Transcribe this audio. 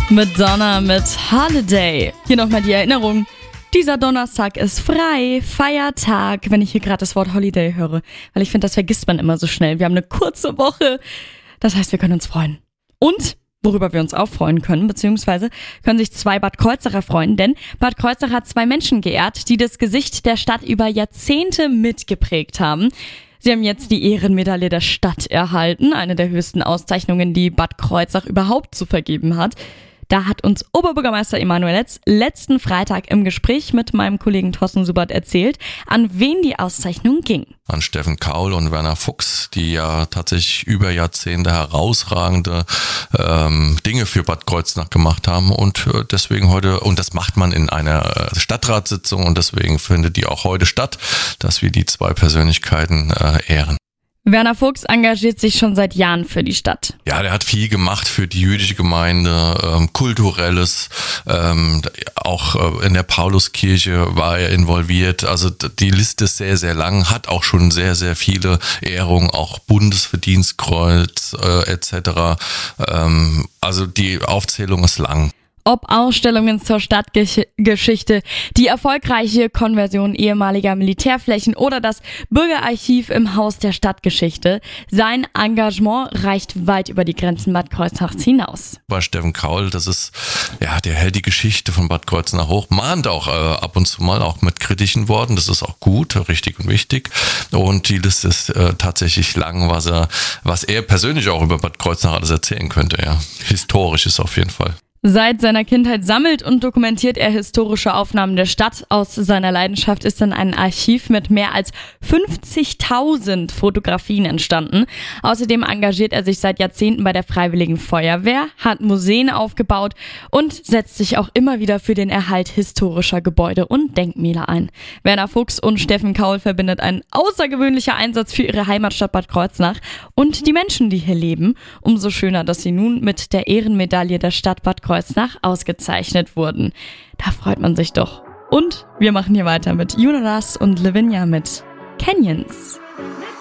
Madonna mit Holiday. Hier nochmal die Erinnerung. Dieser Donnerstag ist frei, Feiertag, wenn ich hier gerade das Wort Holiday höre. Weil ich finde, das vergisst man immer so schnell. Wir haben eine kurze Woche. Das heißt, wir können uns freuen. Und worüber wir uns auch freuen können, beziehungsweise können sich zwei Bad Kreuznacher freuen, denn Bad Kreuznach hat zwei Menschen geehrt, die das Gesicht der Stadt über Jahrzehnte mitgeprägt haben. Sie haben jetzt die Ehrenmedaille der Stadt erhalten, eine der höchsten Auszeichnungen, die Bad Kreuznach überhaupt zu vergeben hat. Da hat uns Oberbürgermeister Emanuel Letz letzten Freitag im Gespräch mit meinem Kollegen Thorsten Subert erzählt, an wen die Auszeichnung ging. An Steffen Kaul und Werner Fuchs, die ja tatsächlich über Jahrzehnte herausragende Dinge für Bad Kreuznach gemacht haben und deswegen heute, und das macht man in einer Stadtratssitzung und deswegen findet die auch heute statt, dass wir die zwei Persönlichkeiten ehren. Werner Fuchs engagiert sich schon seit Jahren für die Stadt. Ja, der hat viel gemacht für die jüdische Gemeinde, kulturelles, auch in der Pauluskirche war er involviert. Also die Liste ist sehr, sehr lang, hat auch schon sehr, sehr viele Ehrungen, auch Bundesverdienstkreuz etc. Also die Aufzählung ist lang. Ob Ausstellungen zur Stadtgeschichte, die erfolgreiche Konversion ehemaliger Militärflächen oder das Bürgerarchiv im Haus der Stadtgeschichte. Sein Engagement reicht weit über die Grenzen Bad Kreuznachs hinaus. Bei Steffen Kaul, das ist, ja, der hält die Geschichte von Bad Kreuznach hoch, mahnt auch ab und zu mal auch mit kritischen Worten, das ist auch gut, richtig und wichtig. Und die Liste ist tatsächlich lang, was er persönlich auch über Bad Kreuznach alles erzählen könnte, ja. Historisch ist auf jeden Fall. Seit seiner Kindheit sammelt und dokumentiert er historische Aufnahmen der Stadt. Aus seiner Leidenschaft ist dann ein Archiv mit mehr als 50.000 Fotografien entstanden. Außerdem engagiert er sich seit Jahrzehnten bei der Freiwilligen Feuerwehr, hat Museen aufgebaut und setzt sich auch immer wieder für den Erhalt historischer Gebäude und Denkmäler ein. Werner Fuchs und Steffen Kaul verbindet ein außergewöhnlicher Einsatz für ihre Heimatstadt Bad Kreuznach und die Menschen, die hier leben. Umso schöner, dass sie nun mit der Ehrenmedaille der Stadt Bad Kreuznach ausgezeichnet wurden. Da freut man sich doch. Und wir machen hier weiter mit Jonas und Lavinia mit Canyons.